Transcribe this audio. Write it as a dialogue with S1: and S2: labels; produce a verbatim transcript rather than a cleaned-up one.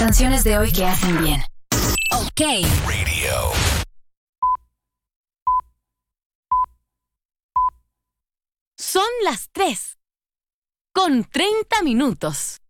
S1: canciones de hoy que hacen bien.
S2: Ok. Radio. Son las tres con treinta minutos.